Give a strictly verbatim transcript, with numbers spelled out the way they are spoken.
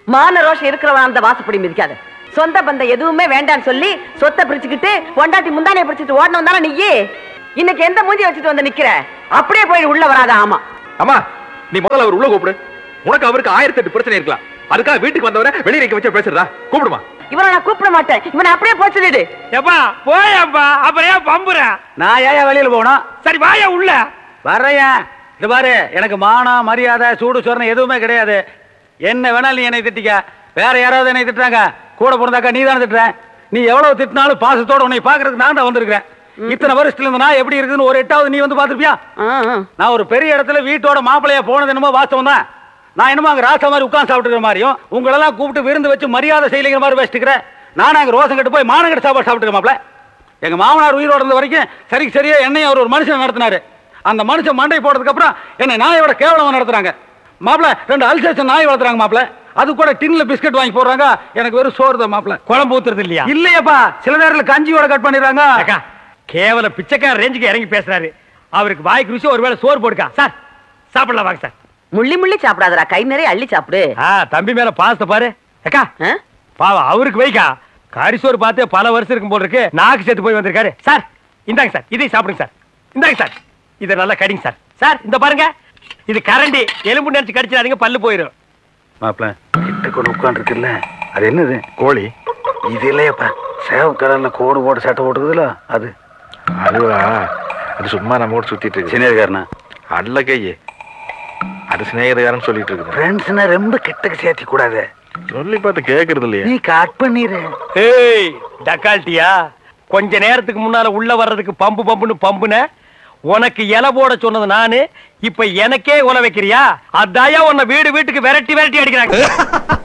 மான ரோஷம் இருக்கிறவன் அந்த வாசப்படி மிதிக்காத. சொந்த பந்தம் எதுவுமே வேண்டான்னு சொல்லி சொத்தை பிரிச்சுக்கிட்டு பொண்டாட்டி முந்தானைய பிரிச்சுட்டு ஓடணும் தானே நீயே. இன்னைக்கு எந்த மூஞ்சி வச்சுட்டு வந்து நிக்கிற? அப்படியே போய் உள்ள வராத. ஆமா அம்மா, நீ முதல்ல அவர் உள்ள கூப்பிடு. உனக்கு அவருக்கு ஆயிரத்தி எட்டு பிரச்சனை இருக்கலாம், அதுக்காக வீட்டுக்கு வந்தவரை வெளியே நிக்க வச்சு பேசுறதா? கூப்பிடுமா? இவனை நான் கூப்பிட மாட்டேன். இவனை அப்படியே போய் சொல்லிடு. எப்பா போயப்பா, அப்புறம் ஏன் பம்புற? நான் ஏன் வெளியில போகணும்? சரி வாயா உள்ள. வர்றேன். இது பாரு, எனக்கு மானம் மரியாதை சூடு சொரணை எதுவுமே கிடையாது. என்ன வேணாலும் நீ என்னை திட்டிக்க, வேற யாராவது என்னை திட்டுறாங்க, கூட பிறந்தாக்கா நீ தானே திட்டுற. நீ எவ்வளவு திட்டினாலும் பாசத்தோட உன்னை பாக்குறதுக்கு நான் தான் வந்திருக்கிறேன். இத்தனை வருஷத்துல இருந்து நான் எப்படி இருக்குன்னு ஒரு எட்டாவது நீ வந்து பாத்துருப்பியா? நான் ஒரு பெரிய இடத்துல வீட்டோட மாப்பிள்ளையா போனது என்னமோ வாஸ்தவம் தான். நான் என்னமோ அங்க ராசா மாதிரி உட்கார்ந்து சாப்பிட்டுக்கிற மாதிரியும் உங்களெல்லாம் கூப்பிட்டு விருந்து வச்சு மரியாதை செய்யலைங்கிற மாதிரி வச்சுக்கிறேன். நானும் அங்க ரோசம் கட்டு போய் மானங்கட்டு சாப்பாடு சாப்பிட்டுக்க மாப்பிள்ள. எங்க மாமனார் உயிரோட இருந்த வரைக்கும் சரி சரியா என்னையும் அவர் ஒரு மனுஷன் நடத்தினாரு. அந்த மனுஷன் மண்டை போடுறதுக்கு அப்புறம் என்னை நாயோட கேவலமா நடத்துறாங்க. மாப்பிள்ள ரெண்டு அல்சேஷன் நாய் வளர்த்துறாங்க மாப்பிள்ள. அது கூட டின்ல பிஸ்கட் வாங்கி போடுறாங்க. எனக்கு வெறும் சோறு தான் மாப்பிள்ள. குழம்பு ஊத்துறது இல்லையா? இல்லையப்பா, சில நேரத்துல கஞ்சியோட கட் பண்ணிடுறாங்க. கேவல பிச்சைக்கார ரேஞ்சுக்கு இறங்கி பேசுறாரு. அவருக்கு வாய்க்கு ருசி ஒருவேளை சோறு போடுக்கா. சார் சாப்பிடலாம் வாங்க சார். முள்ளி முள்ளி சாப்பிடாதடா, கை நிறைய அள்ளி சாப்பிடு. தம்பி மேல பாசத்தை பாரு. அக்கா பாவம் அவருக்கு வைக்கா. கரிசோறு பார்த்து பல வருஷம் இருக்கும் போல இருக்கு. நாக்கு சேர்த்து போய் வந்திருக்காரு. சார் இந்தாங்க சார், இதையும் சாப்பிடுங்க சார். இந்தாங்க சார், இதை நல்லா கடிங்க சார். சார் இந்த பாருங்க, இது கரண்டி. எலும்பு நினைச்சு கடிச்சிடாதீங்க, பல்லு போயிடும். மாப்பிள்ள கிட்ட கொண்டு உட்காந்து இருக்குல்ல, அது என்னது? கோழி. இது இல்லையப்பா, சேவ கலர்ல கோடு போட்டு சட்டை போட்டுக்குதுல அது. அதுவா? அது சும்மா நம்ம கூட சுத்திட்டு இருக்கு. சினேகாரனா? அல்ல கையே, அது சிநேகிதக்காரன் சொல்லிட்டு இருக்குது. ஃப்ரெண்ட்ஸ்னா ரொம்ப கிட்டக்கு சேர்த்தி கூடாது. சொல்லி பார்த்து கேக்குறது இல்லையா? நீ கட் பண்ணிரு. ஏய் டக்கால்ட்டியா, கொஞ்ச நேரத்துக்கு முன்னால உள்ள வர்றதுக்கு பம்பு பம்புன்னு பம்புன உனக்கு இலை போட சொன்னது நானு. இப்ப எனக்கே உல வைக்கிறியா? அதாயா உன்னை வீடு வீட்டுக்கு விரட்டி விரட்டி அடிக்கிறாங்க.